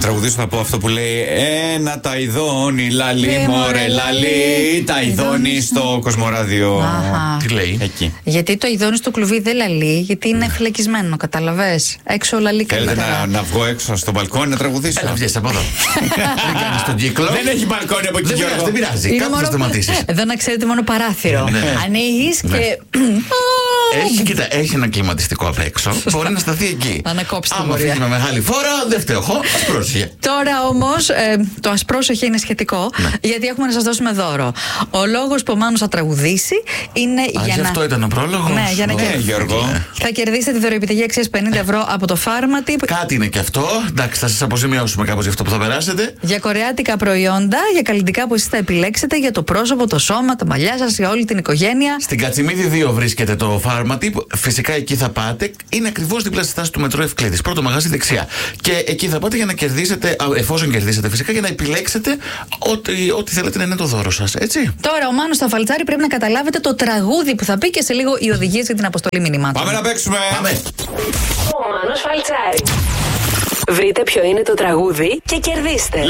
τραγουδήσω θα πω αυτό που λέει ένα ταϊδόνι, λαλί μωρέ λαλί. Ταϊδόνι στο Κοσμοράδιο. Τι λέει? Εκεί. Γιατί το αηδόνι στο κλουβί δεν λαλεί, γιατί είναι φυλακισμένο, καταλαβες. Έξω λαλεί καλύτερα. Θέλετε να βγω έξω στο μπαλκόνι να τραγουδήσω? Έλα, βγες από εδώ. Δεν κάνεις τον κύκλο. Δεν έχει μπαλκόνι από εκεί, Γιώργο. Δεν πειράζει. Κάπου θα σταματήσεις. Εδώ να ξέρετε μόνο παράθυρο. Ανοίγεις και. Έχει ένα κλιματιστικό απ' έξω. Μπορεί να σταθεί εκεί. Να ανακόψει την άμα πορεία. φύγει με μεγάλη φόρα, δεν φταίω εγώ. Ασπρόσεχε. Τώρα όμως το ασπρόσεχε είναι σχετικό, γιατί έχουμε να σας δώσουμε δώρο. Ο λόγος που ο Μάνος θα τραγουδήσει είναι για να. Αυτό ήταν ο πρόλογος. Ναι, για να Γιώργο. Θα κερδίσετε τη δωροεπιταγή αξίας 50 ευρώ από το Pharmatip. Κάτι είναι και αυτό. Εντάξει, θα σας αποζημιώσουμε κάπως για αυτό που θα περάσετε. Για κορεάτικα προϊόντα, για καλλιτικά που εσείς θα επιλέξετε, για το πρόσωπο, το σώμα, τα μαλλιά σας, για όλη την οικογένεια. Στην Κατσιμίδη 2 βρίσκεται το Pharmatip. Φυσικά εκεί θα πάτε. Είναι ακριβώς δίπλα στη στάση του μετρό Ευκλήδης. Πρώτο μαγαζί δεξιά. Και εκεί θα πάτε για να κερδίσετε, εφόσον κερδίσετε φυσικά, για να επιλέξετε ό,τι θέλετε να είναι το δώρο σας. Έτσι. Τώρα ο Μάνος θα φαλτσάρει, πρέπει να καταλάβετε το τραγούδι που θα πει και σε λίγο οι οδηγίες για την αποστολή μηνυμάτων. Πάμε να παίξουμε. Πάμε. Ο Μάνος φαλτσάρει. Βρείτε ποιο είναι το τραγούδι και κερδίστε.